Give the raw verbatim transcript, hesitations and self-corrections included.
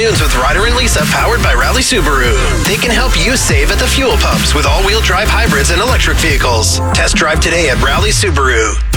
afternoons with Ryder and Lisa, powered by Rally Subaru. They can help you save at the fuel pumps with all-wheel drive hybrids and electric vehicles. Test drive today at Rally Subaru.